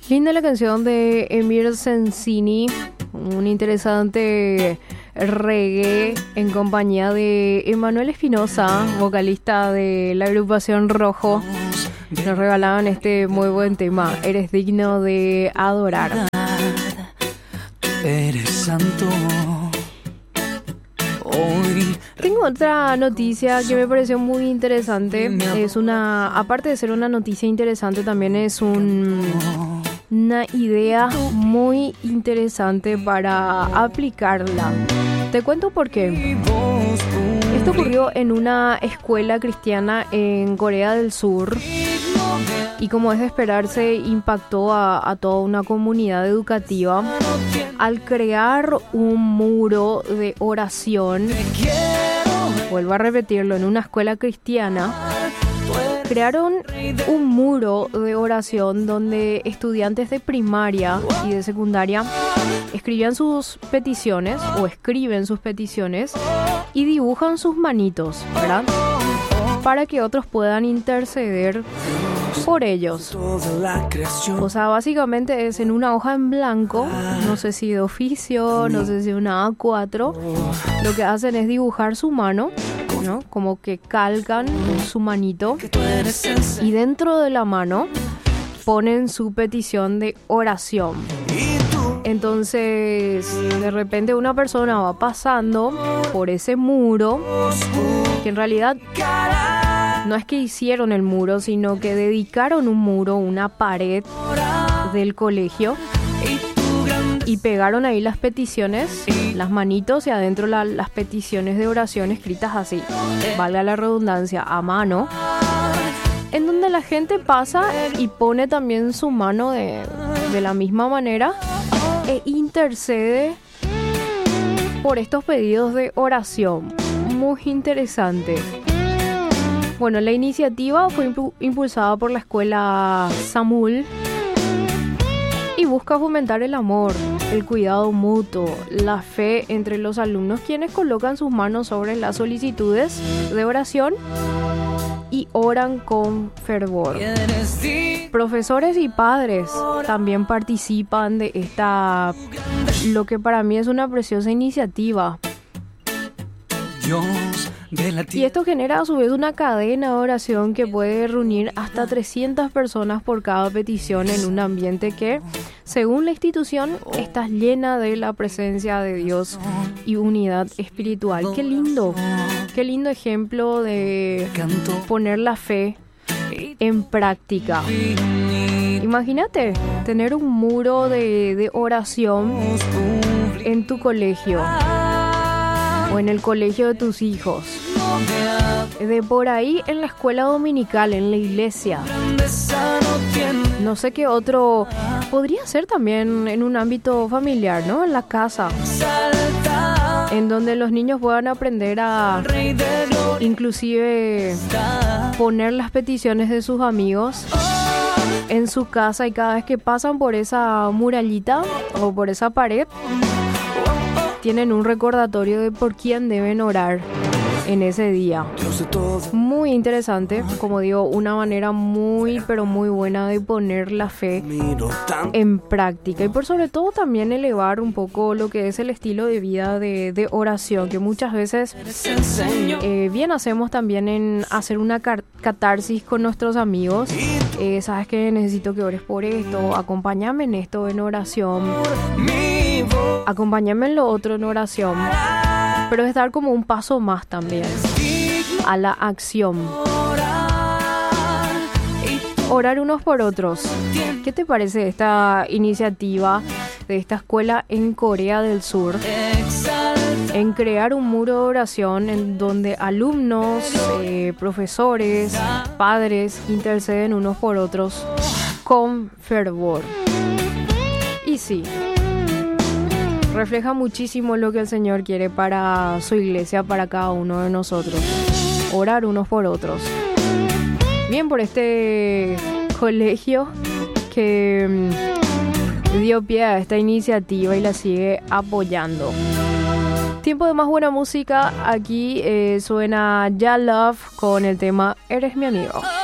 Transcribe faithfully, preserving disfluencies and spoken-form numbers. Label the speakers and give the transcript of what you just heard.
Speaker 1: Linda la canción de Emir Sensini, un interesante reggae en compañía de Emanuel Espinosa, vocalista de la agrupación Rojo. Nos regalaban este muy buen tema, Eres digno de adorar.
Speaker 2: Eres santo. Hoy
Speaker 1: Tengo otra noticia que me pareció muy interesante. Es una, aparte de ser una noticia interesante, también es un, una idea muy interesante para aplicarla. Te cuento por qué. Esto ocurrió en una escuela cristiana en Corea del Sur y, como es de esperarse, impactó a, a toda una comunidad educativa al crear un muro de oración. Vuelvo a repetirlo, en una escuela cristiana crearon un muro de oración donde estudiantes de primaria y de secundaria escribían sus peticiones o escriben sus peticiones y dibujan sus manitos, ¿verdad? Para que otros puedan interceder por ellos. O sea, básicamente es en una hoja en blanco, no sé si de oficio, no sé si una A cuatro, lo que hacen es dibujar su mano, ¿no? Como que calcan su manito y dentro de la mano ponen su petición de oración. Entonces, de repente una persona va pasando por ese muro, que en realidad no es que hicieron el muro, sino que dedicaron un muro, una pared del colegio, y pegaron ahí las peticiones, las manitos, y adentro la, las peticiones de oración escritas así, valga la redundancia, a mano, en donde la gente pasa y pone también su mano de, de la misma manera e intercede por estos pedidos de oración. Muy interesante. Bueno, la iniciativa fue impu- impulsada por la escuela Samul y busca fomentar el amor, el cuidado mutuo, la fe entre los alumnos, quienes colocan sus manos sobre las solicitudes de oración y oran con fervor. Profesores y padres también participan de esta, lo que para mí es una preciosa iniciativa. Y esto genera a su vez una cadena de oración que puede reunir hasta trescientas personas por cada petición en un ambiente que, según la institución, está llena de la presencia de Dios y unidad espiritual. ¡Qué lindo! ¡Qué lindo ejemplo de poner la fe en práctica! Imagínate tener un muro de, de oración en tu colegio o en el colegio de tus hijos, de por ahí en la escuela dominical, en la iglesia. No sé qué otro podría ser también en un ámbito familiar, ¿no? En la casa, en donde los niños puedan aprender a inclusive poner las peticiones de sus amigos en su casa, y cada vez que pasan por esa murallita o por esa pared tienen un recordatorio de por quién deben orar en ese día. Muy interesante, como digo, una manera muy pero muy buena de poner la fe en práctica, y por sobre todo también elevar un poco lo que es el estilo de vida de, de oración, que muchas veces eh, bien hacemos también en hacer una car- catarsis con nuestros amigos. Eh, sabes que necesito que ores por esto, acompáñame en esto en oración, acompáñame en lo otro en oración, pero es dar como un paso más también a la acción. Orar unos por otros. ¿Qué te parece esta iniciativa de esta escuela en Corea del Sur, en crear un muro de oración en donde alumnos, eh, profesores, padres interceden unos por otros con fervor? Y sí, refleja muchísimo lo que el Señor quiere para su iglesia, para cada uno de nosotros. Orar unos por otros. Bien por este colegio que dio pie a esta iniciativa y la sigue apoyando. Tiempo de más buena música. Aquí eh, suena Ya Love con el tema Eres mi amigo.